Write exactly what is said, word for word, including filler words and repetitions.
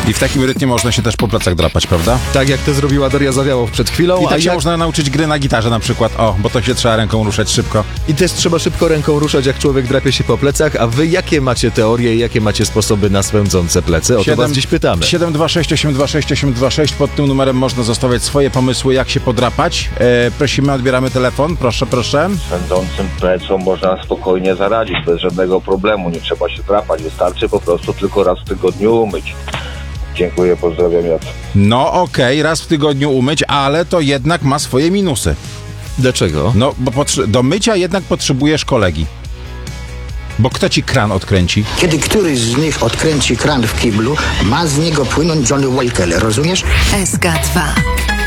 I w takim rytmie można się też po plecach drapać, prawda? Tak jak to zrobiła Daria Zawiałow przed chwilą. I tak a się jak... można nauczyć gry na gitarze na przykład, o, bo to się trzeba ręką ruszać szybko. I też trzeba szybko ręką ruszać, jak człowiek drapie się po plecach. A wy jakie macie teorie i jakie macie sposoby na swędzące plecy? O to was dziś pytamy. siedem dwa sześć osiem dwa sześć osiem dwa sześć. Pod tym numerem można zostawiać swoje pomysły, jak się podrapać. E, prosimy, odbieramy telefon. Proszę, proszę. Swędzącym plecom można spokojnie zaradzić, bez żadnego problemu. Nie trzeba się drapać. Wystarczy po prostu tylko raz w tygodniu umyć. Dziękuję, pozdrawiam, Jacek. No okej, okay, raz w tygodniu umyć, ale to jednak ma swoje minusy. Dlaczego? No, bo potrze- do mycia jednak potrzebujesz kolegi. Bo kto ci kran odkręci? Kiedy któryś z nich odkręci kran w kiblu, ma z niego płynąć Johnny Walker, rozumiesz? S K dwa.